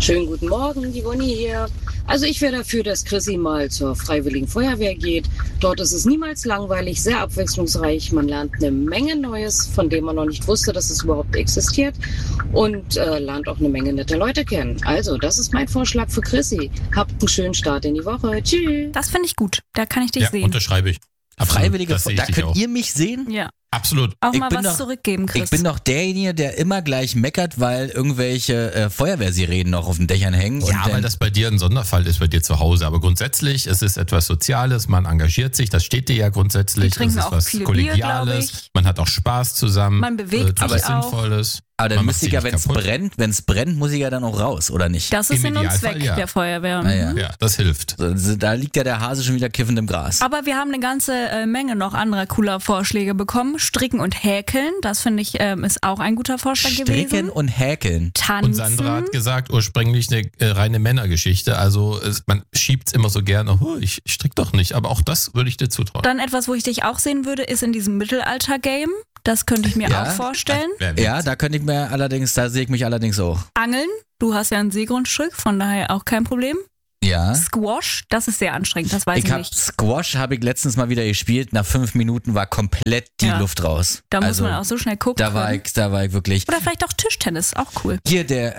Schönen guten Morgen, die Bonnie hier. Also ich wäre dafür, dass Chrissy mal zur Freiwilligen Feuerwehr geht. Dort ist es niemals langweilig, sehr abwechslungsreich. Man lernt eine Menge Neues, von dem man noch nicht wusste, dass es überhaupt existiert. Und lernt auch eine Menge nette Leute kennen. Also, das ist mein Vorschlag für Chrissy. Habt einen schönen Start in die Woche. Tschüss. Das finde ich gut. Da kann ich dich sehen. Unterschreibe ich. Freiwillige, da könnt ihr mich sehen? Ja. Absolut. Auch mal was zurückgeben, Chris. Ich bin doch derjenige, der immer gleich meckert, weil irgendwelche Feuerwehrsirenen noch auf den Dächern hängen. Ja, weil das bei dir ein Sonderfall ist, bei dir zu Hause. Aber grundsätzlich, es ist etwas Soziales, man engagiert sich, das steht dir ja grundsätzlich. Es ist was viel Kollegiales, Bier, man hat auch Spaß zusammen. Man bewegt sich auch. Sinnvolles. Aber dann müsste ich ja, wenn es brennt, muss ich ja dann auch raus, oder nicht? Das ist Sinn und Zweck der Feuerwehr. Ja, das hilft. Da liegt ja der Hase schon wieder kiffend im Gras. Aber wir haben eine ganze Menge noch anderer cooler Vorschläge bekommen. Stricken und Häkeln, das finde ich ist auch ein guter Vorschlag gewesen. Stricken und Häkeln. Tanzen. Und Sandra hat gesagt, ursprünglich eine reine Männergeschichte. Also man schiebt es immer so gerne, ich strick doch nicht. Aber auch das würde ich dir zutrauen. Dann etwas, wo ich dich auch sehen würde, ist in diesem Mittelalter-Game. Das könnte ich mir auch vorstellen. Ja, da sehe ich mich allerdings auch. Angeln, du hast ja ein Seegrundstück, von daher auch kein Problem. Ja. Squash, das ist sehr anstrengend, das weiß ich nicht. Squash habe ich letztens mal wieder gespielt. Nach 5 Minuten war komplett die Luft raus. Da muss man auch so schnell gucken. Da war ich wirklich. Oder vielleicht auch Tischtennis, auch cool. Hier, der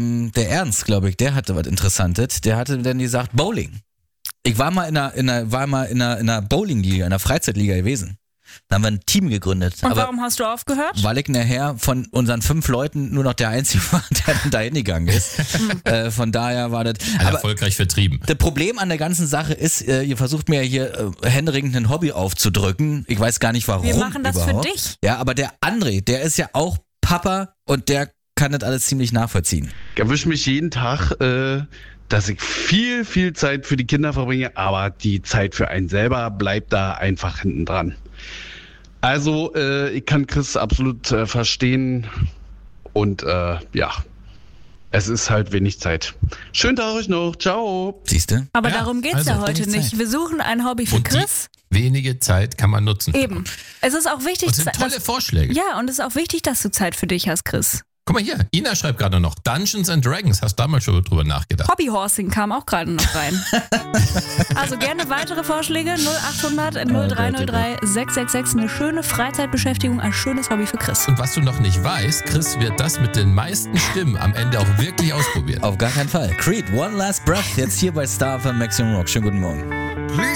Ernst, glaube ich, der hatte was Interessantes. Der hatte dann gesagt, Bowling. Ich war mal in einer Bowling-Liga, in einer Freizeitliga gewesen. Da haben wir ein Team gegründet. Und warum hast du aufgehört? Weil ich nachher von unseren 5 Leuten nur noch der Einzige war, der dann dahin gegangen ist. Von daher war das... erfolgreich vertrieben. Das Problem an der ganzen Sache ist, ihr versucht mir hier händeringend ein Hobby aufzudrücken. Ich weiß gar nicht, warum. Wir machen das überhaupt. für dich. Ja, aber der André, der ist ja auch Papa und der kann das alles ziemlich nachvollziehen. Ich erwische mich jeden Tag, dass ich viel, viel Zeit für die Kinder verbringe, aber die Zeit für einen selber bleibt da einfach hinten dran. Also, ich kann Chris absolut verstehen und es ist halt wenig Zeit. Schönen Tag euch noch, ciao. Siehste? Aber darum geht's ja heute nicht. Zeit. Wir suchen ein Hobby für Chris. Wenige Zeit kann man nutzen. Eben. Es ist auch wichtig, das sind tolle Vorschläge. Ja, und es ist auch wichtig, dass du Zeit für dich hast, Chris. Guck mal hier, Ina schreibt gerade noch, Dungeons and Dragons, hast du damals schon drüber nachgedacht? Hobbyhorsing kam auch gerade noch rein. Also gerne weitere Vorschläge, 0800 0303 666, eine schöne Freizeitbeschäftigung, ein schönes Hobby für Chris. Und was du noch nicht weißt, Chris wird das mit den meisten Stimmen am Ende auch wirklich ausprobieren. Auf gar keinen Fall. Creed, One Last Breath, jetzt hier bei Star FM Maximum Rock. Schönen guten Morgen.